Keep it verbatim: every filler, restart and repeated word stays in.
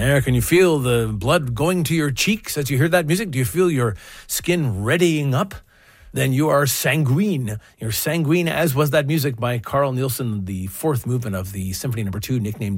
There, can you feel the blood going to your cheeks as you hear that music? Do you feel your skin readying up? Then you are sanguine. You're sanguine, as was that music by Carl Nielsen, the fourth movement of the Symphony Number Two, nicknamed